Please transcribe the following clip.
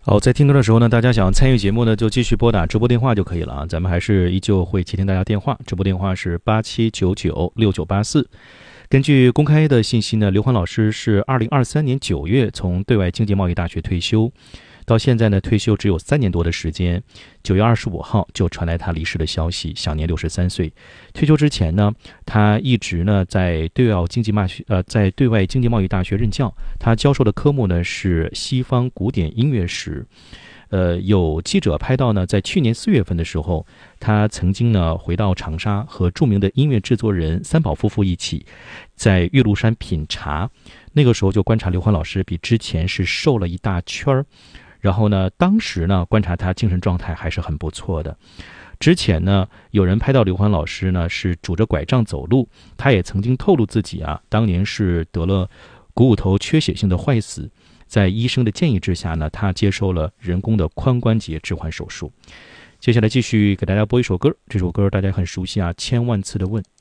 好，在听歌的时候呢，大家想参与节目呢，就继续拨打直播电话就可以了啊。咱们还是依旧会接听大家电话，直播电话是87996984。根据公开的信息呢，刘欢老师是2023年9月从对外经济贸易大学退休，到现在呢，退休只有3年多的时间。9月25号就传来他离世的消息，享年63岁。退休之前呢，他一直呢在对外经济贸易大学任教，他教授的科目呢是西方古典音乐史。有记者拍到呢，在去年4月份的时候，他曾经呢回到长沙，和著名的音乐制作人三宝夫妇一起在岳麓山品茶。那个时候就观察刘欢老师比之前是瘦了一大圈儿，然后呢，当时呢观察他精神状态还是很不错的。之前呢，有人拍到刘欢老师呢是拄着拐杖走路，他也曾经透露自己当年是得了股骨头缺血性的坏死。在医生的建议之下呢，他接受了人工的髋关节置换手术。接下来继续给大家播一首歌，这首歌大家很熟悉千万次的问。